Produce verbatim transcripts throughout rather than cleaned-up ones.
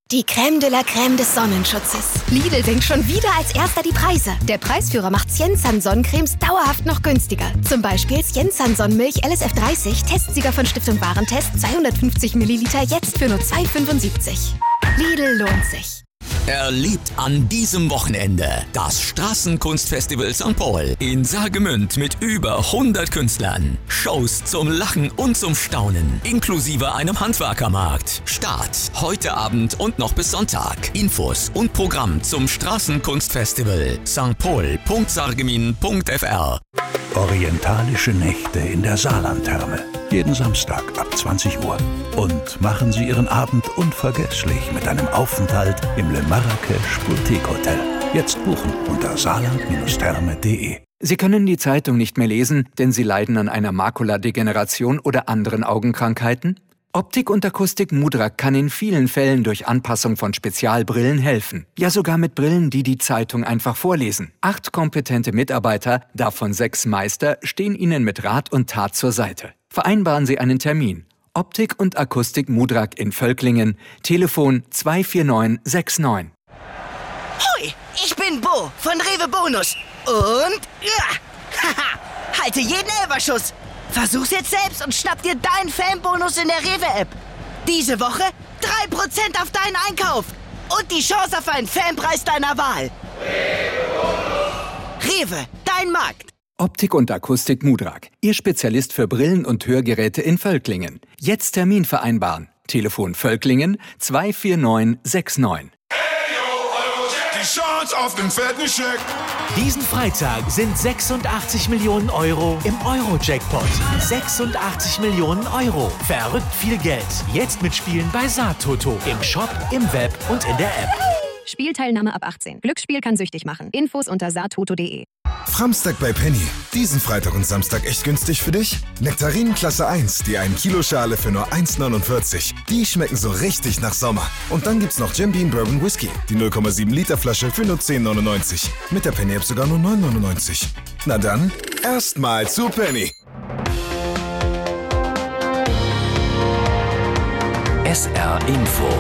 Die Crème de la Crème des Sonnenschutzes. Lidl senkt schon wieder als erster die Preise. Der Preisführer macht Sciensan Sonnencremes dauerhaft noch günstiger. Zum Beispiel Sciensan Sonnenmilch L S F dreißig, Testsieger von Stiftung Warentest, zweihundertfünfzig Milliliter, jetzt für nur zwei Euro fünfundsiebzig. Lidl lohnt sich. Erlebt an diesem Wochenende das Straßenkunstfestival Sankt Paul in Saargemünd mit über hundert Künstlern. Shows zum Lachen und zum Staunen, inklusive einem Handwerkermarkt. Start heute Abend und noch bis Sonntag. Infos und Programm zum Straßenkunstfestival sanktpaul punkt sargemin punkt f r. Orientalische Nächte in der Saarlandtherme. Jeden Samstag ab zwanzig Uhr. Und machen Sie Ihren Abend unvergesslich mit einem Aufenthalt im Le Marrakech Boutique Hotel. Jetzt buchen unter saarland therme punkt de. Sie können die Zeitung nicht mehr lesen, denn Sie leiden an einer Makuladegeneration oder anderen Augenkrankheiten? Optik und Akustik Mudrak kann in vielen Fällen durch Anpassung von Spezialbrillen helfen. Ja, sogar mit Brillen, die die Zeitung einfach vorlesen. Acht kompetente Mitarbeiter, davon sechs Meister, stehen Ihnen mit Rat und Tat zur Seite. Vereinbaren Sie einen Termin. Optik und Akustik Mudrak in Völklingen. Telefon zwei vier neun sechs neun. Hui, ich bin Bo von Rewe Bonus. Und ja, haha, halte jeden Elferschuss. Versuch's jetzt selbst und schnapp dir deinen Fanbonus in der Rewe-App. Diese Woche drei Prozent auf deinen Einkauf. Und die Chance auf einen Fanpreis deiner Wahl. Rewe, dein Markt. Optik und Akustik Mudrak. Ihr Spezialist für Brillen und Hörgeräte in Völklingen. Jetzt Termin vereinbaren. Telefon Völklingen zwei vier neun sechs neun. Die Chance auf den fetten Scheck. Diesen Freitag sind sechsundachtzig Millionen Euro im Euro-Jackpot. sechsundachtzig Millionen Euro. Verrückt viel Geld. Jetzt mitspielen bei Saartoto. Im Shop, im Web und in der App. Spielteilnahme ab achtzehn. Glücksspiel kann süchtig machen. Infos unter saartoto punkt de. Framstag bei Penny. Diesen Freitag und Samstag echt günstig für dich? Nektarinen Klasse eins, die ein Kilo Schale für nur eins neunundvierzig. Die schmecken so richtig nach Sommer. Und dann gibt's noch Jim Beam Bourbon Whisky. Die null Komma sieben Liter Flasche für nur zehn neunundneunzig. Mit der Penny App sogar nur neun neunundneunzig. Na dann, erstmal zu Penny. S R Info.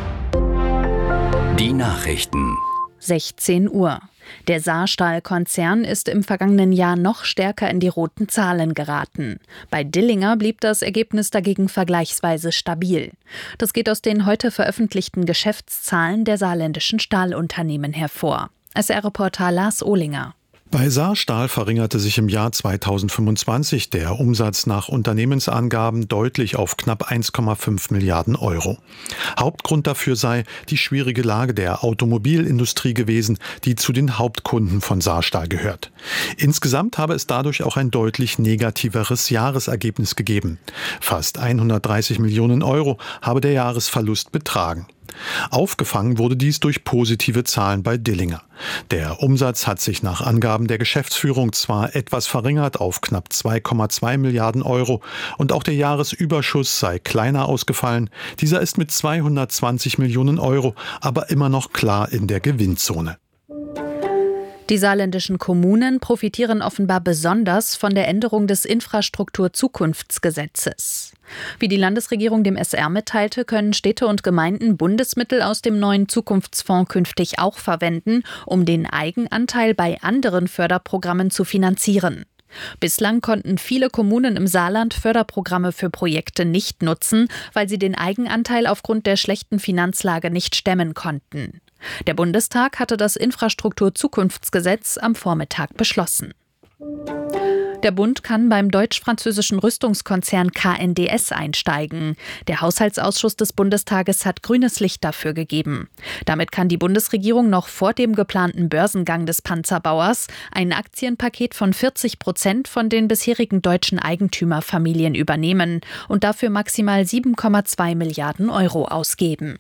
Die Nachrichten. sechzehn Uhr. Der Saarstahl-Konzern ist im vergangenen Jahr noch stärker in die roten Zahlen geraten. Bei Dillinger blieb das Ergebnis dagegen vergleichsweise stabil. Das geht aus den heute veröffentlichten Geschäftszahlen der saarländischen Stahlunternehmen hervor. S R-Reporter Lars Ohlinger. Bei Saarstahl verringerte sich im Jahr zweitausendfünfundzwanzig der Umsatz nach Unternehmensangaben deutlich auf knapp eins Komma fünf Milliarden Euro. Hauptgrund dafür sei die schwierige Lage der Automobilindustrie gewesen, die zu den Hauptkunden von Saarstahl gehört. Insgesamt habe es dadurch auch ein deutlich negativeres Jahresergebnis gegeben. Fast hundertdreißig Millionen Euro habe der Jahresverlust betragen. Aufgefangen wurde dies durch positive Zahlen bei Dillinger. Der Umsatz hat sich nach Angaben der Geschäftsführung zwar etwas verringert auf knapp zwei Komma zwei Milliarden Euro und auch der Jahresüberschuss sei kleiner ausgefallen. Dieser ist mit zweihundertzwanzig Millionen Euro aber immer noch klar in der Gewinnzone. Die saarländischen Kommunen profitieren offenbar besonders von der Änderung des Infrastrukturzukunftsgesetzes. Wie die Landesregierung dem S R mitteilte, können Städte und Gemeinden Bundesmittel aus dem neuen Zukunftsfonds künftig auch verwenden, um den Eigenanteil bei anderen Förderprogrammen zu finanzieren. Bislang konnten viele Kommunen im Saarland Förderprogramme für Projekte nicht nutzen, weil sie den Eigenanteil aufgrund der schlechten Finanzlage nicht stemmen konnten. Der Bundestag hatte das Infrastrukturzukunftsgesetz am Vormittag beschlossen. Der Bund kann beim deutsch-französischen Rüstungskonzern K N D S einsteigen. Der Haushaltsausschuss des Bundestages hat grünes Licht dafür gegeben. Damit kann die Bundesregierung noch vor dem geplanten Börsengang des Panzerbauers ein Aktienpaket von vierzig Prozent von den bisherigen deutschen Eigentümerfamilien übernehmen und dafür maximal sieben Komma zwei Milliarden Euro ausgeben.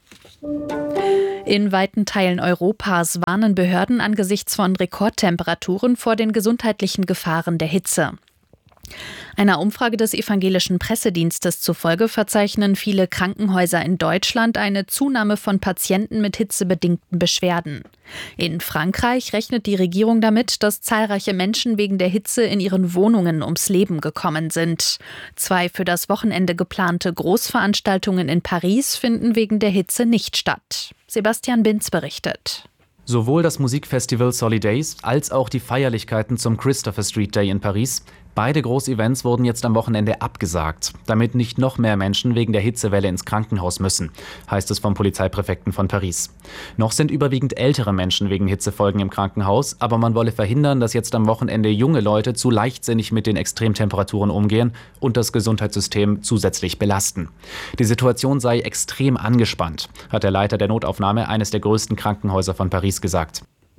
In weiten Teilen Europas warnen Behörden angesichts von Rekordtemperaturen vor den gesundheitlichen Gefahren der Hitze. Einer Umfrage des evangelischen Pressedienstes zufolge verzeichnen viele Krankenhäuser in Deutschland eine Zunahme von Patienten mit hitzebedingten Beschwerden. In Frankreich rechnet die Regierung damit, dass zahlreiche Menschen wegen der Hitze in ihren Wohnungen ums Leben gekommen sind. Zwei für das Wochenende geplante Großveranstaltungen in Paris finden wegen der Hitze nicht statt. Sebastian Binz berichtet. Sowohl das Musikfestival Solidays als auch die Feierlichkeiten zum Christopher Street Day in Paris. Beide Großevents wurden jetzt am Wochenende abgesagt, damit nicht noch mehr Menschen wegen der Hitzewelle ins Krankenhaus müssen, heißt es vom Polizeipräfekten von Paris. Noch sind überwiegend ältere Menschen wegen Hitzefolgen im Krankenhaus, aber man wolle verhindern, dass jetzt am Wochenende junge Leute zu leichtsinnig mit den Extremtemperaturen umgehen und das Gesundheitssystem zusätzlich belasten. Die Situation sei extrem angespannt, hat der Leiter der Notaufnahme eines der größten Krankenhäuser von Paris gesagt.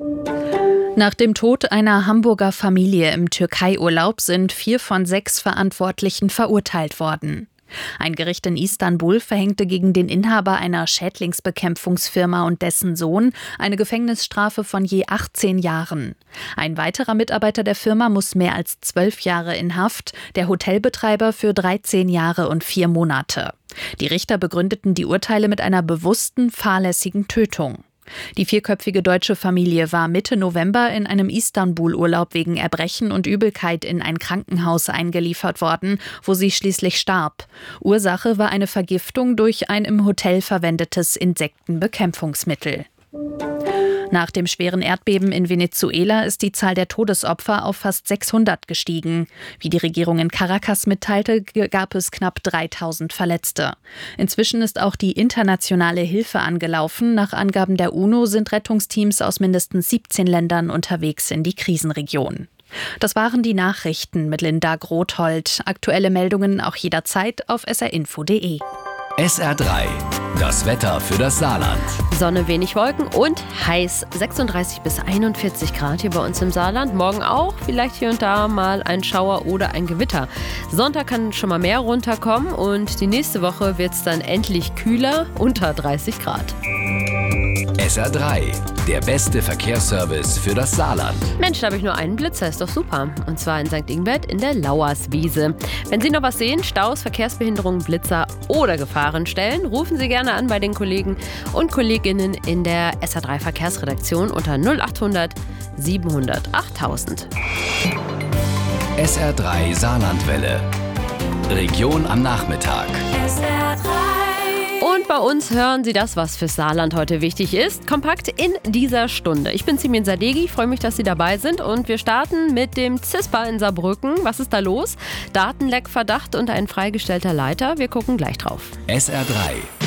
Nach dem Tod einer Hamburger Familie im Türkei-Urlaub sind vier von sechs Verantwortlichen verurteilt worden. Ein Gericht in Istanbul verhängte gegen den Inhaber einer Schädlingsbekämpfungsfirma und dessen Sohn eine Gefängnisstrafe von je achtzehn Jahren. Ein weiterer Mitarbeiter der Firma muss mehr als zwölf Jahre in Haft, der Hotelbetreiber für dreizehn Jahre und vier Monate. Die Richter begründeten die Urteile mit einer bewussten, fahrlässigen Tötung. Die vierköpfige deutsche Familie war Mitte November in einem Istanbul-Urlaub wegen Erbrechen und Übelkeit in ein Krankenhaus eingeliefert worden, wo sie schließlich starb. Ursache war eine Vergiftung durch ein im Hotel verwendetes Insektenbekämpfungsmittel. Nach dem schweren Erdbeben in Venezuela ist die Zahl der Todesopfer auf fast sechshundert gestiegen. Wie die Regierung in Caracas mitteilte, gab es knapp dreitausend Verletzte. Inzwischen ist auch die internationale Hilfe angelaufen. Nach Angaben der UNO sind Rettungsteams aus mindestens siebzehn Ländern unterwegs in die Krisenregion. Das waren die Nachrichten mit Linda Grothold. Aktuelle Meldungen auch jederzeit auf s r info punkt d e. S R drei, das Wetter für das Saarland. Sonne, wenig Wolken und heiß. sechsunddreißig bis einundvierzig Grad hier bei uns im Saarland. Morgen auch, vielleicht hier und da mal ein Schauer oder ein Gewitter. Sonntag kann schon mal mehr runterkommen und die nächste Woche wird es dann endlich kühler, unter dreißig Grad. S R drei, der beste Verkehrsservice für das Saarland. Mensch, da habe ich nur einen Blitzer, ist doch super. Und zwar in Sankt Ingbert in der Lauerswiese. Wenn Sie noch was sehen, Staus, Verkehrsbehinderungen, Blitzer oder Gefahrenstellen, rufen Sie gerne an bei den Kollegen und Kolleginnen in der S R drei Verkehrsredaktion unter null achthundert siebenhundert achttausend. S R drei Saarlandwelle. Region am Nachmittag. S R drei. Und bei uns hören Sie das, was fürs Saarland heute wichtig ist, kompakt in dieser Stunde. Ich bin Simin Sadeghi, ich freue mich, dass Sie dabei sind und wir starten mit dem CISPA in Saarbrücken. Was ist da los? Datenleckverdacht und ein freigestellter Leiter. Wir gucken gleich drauf. S R drei.